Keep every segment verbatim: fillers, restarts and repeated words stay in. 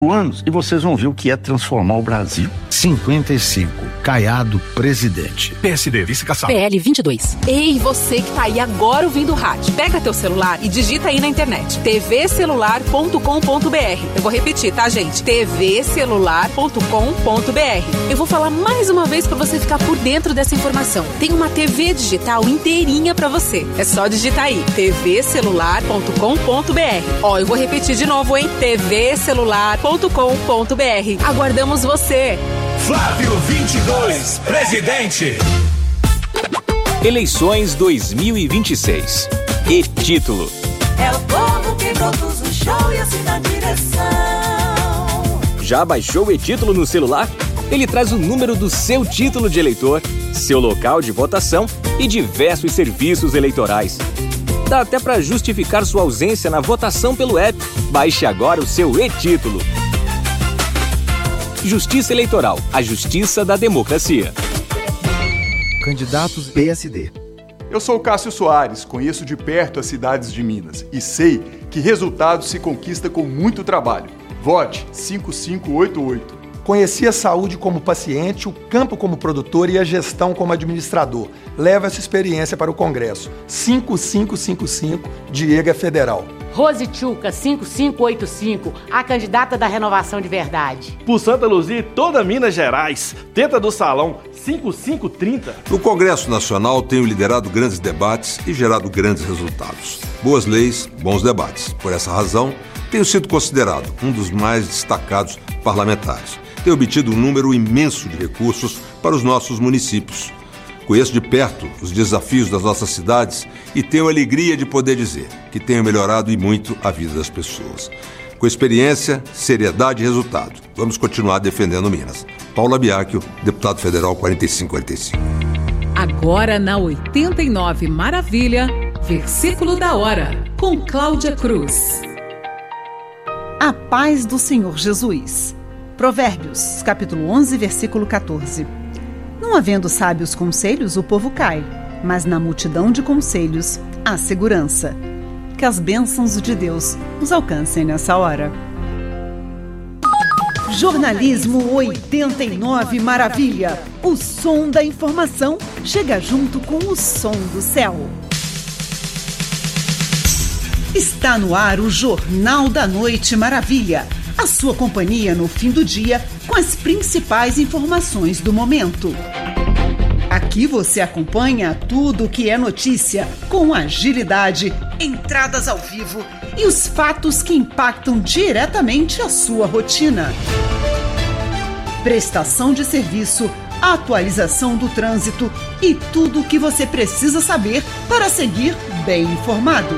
anos e vocês vão ver o que é transformar o Brasil. cinquenta e cinco, Caiado presidente. P S D, vice-caçado. P L vinte e dois. Ei, você que tá aí agora ouvindo o rádio, pega teu celular e digita aí na internet t v celular ponto com ponto b r. Eu vou repetir, tá, gente? t v celular ponto com ponto b r. Eu vou falar mais uma vez pra você ficar por dentro dessa informação. Tem uma T V digital inteirinha pra você. É só digitar aí t v celular ponto com ponto b r. Ó, eu vou repetir de novo, hein? t v celular ponto com ponto b r. Aguardamos você. Flávio vinte e dois, presidente. Eleições dois mil e vinte e seis. E título: é o povo que produz o show e assim dá direção. Já baixou o e-título no celular? Ele traz o número do seu título de eleitor, seu local de votação e diversos serviços eleitorais. Dá até para justificar sua ausência na votação pelo app. Baixe agora o seu e-título. Justiça Eleitoral, a justiça da democracia. Candidatos P S D. Eu sou Cássio Soares, conheço de perto as cidades de Minas e sei que resultados se conquista com muito trabalho. Vote cinco cinco oito oito. Conheci a saúde como paciente, o campo como produtor e a gestão como administrador. Leva essa experiência para o Congresso. cinco cinco cinco cinco, Diego Federal. Rose Tchuca, cinco cinco oito cinco, a candidata da Renovação de Verdade. Por Santa Luzia e toda Minas Gerais, Teta do Salão, cinco cinco trinta. O Congresso Nacional tem liderado grandes debates e gerado grandes resultados. Boas leis, bons debates. Por essa razão, tenho sido considerado um dos mais destacados parlamentares. Tenho obtido um número imenso de recursos para os nossos municípios. Conheço de perto os desafios das nossas cidades e tenho a alegria de poder dizer que tenho melhorado e muito a vida das pessoas. Com experiência, seriedade e resultado, vamos continuar defendendo Minas. Paula Biacchio, deputado federal quarenta e cinco quarenta e cinco. Agora na oitenta e nove Maravilha, versículo da hora, com Cláudia Cruz. A paz do Senhor Jesus. Provérbios, capítulo onze, versículo catorze. Não havendo sábios conselhos, o povo cai, mas na multidão de conselhos há segurança. Que as bênçãos de Deus nos alcancem nessa hora. Jornalismo oitenta e nove Maravilha. O som da informação chega junto com o som do céu. Está no ar o Jornal da Noite Maravilha. A sua companhia no fim do dia com as principais informações do momento. Aqui você acompanha tudo o que é notícia, com agilidade, entradas ao vivo e os fatos que impactam diretamente a sua rotina. Prestação de serviço, atualização do trânsito e tudo o que você precisa saber para seguir bem informado.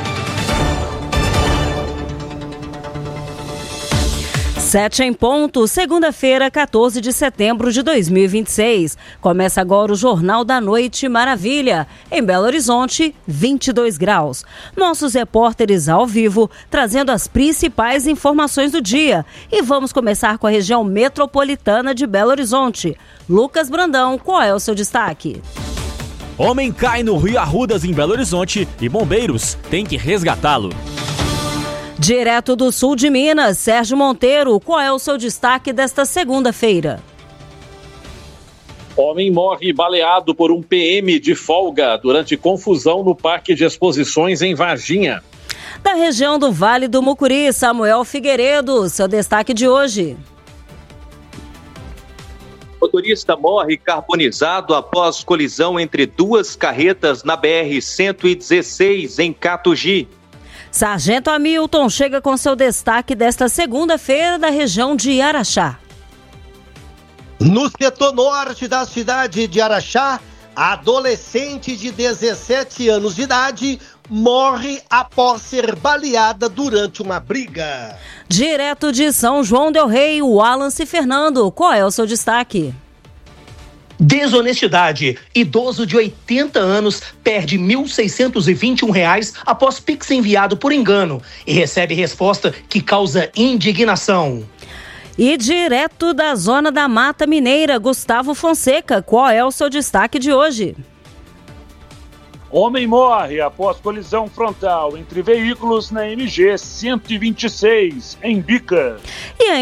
Sete em ponto, segunda-feira, quatorze de setembro de dois mil e vinte e seis. Começa agora o Jornal da Noite Maravilha. Em Belo Horizonte, vinte e dois graus. Nossos repórteres ao vivo, trazendo as principais informações do dia. E vamos começar com a região metropolitana de Belo Horizonte. Lucas Brandão, qual é o seu destaque? Homem cai no Rio Arrudas, em Belo Horizonte, e bombeiros têm que resgatá-lo. Direto do sul de Minas, Sérgio Monteiro, qual é o seu destaque desta segunda-feira? Homem morre baleado por um P M de folga durante confusão no Parque de Exposições em Varginha. Da região do Vale do Mucuri, Samuel Figueiredo, seu destaque de hoje. Motorista morre carbonizado após colisão entre duas carretas na B R cento e dezesseis, em Catugi. Sargento Hamilton chega com seu destaque desta segunda-feira da região de Araxá. No setor norte da cidade de Araxá, adolescente de dezessete anos de idade morre após ser baleada durante uma briga. Direto de São João del Rei, o Wallace Fernando, qual é o seu destaque? Desonestidade. Idoso de oitenta anos perde mil seiscentos e vinte e um reais após Pix enviado por engano e recebe resposta que causa indignação. E direto da zona da Mata Mineira, Gustavo Fonseca, qual é o seu destaque de hoje? Homem morre após colisão frontal entre veículos na M G cento e vinte e seis, em Bica. E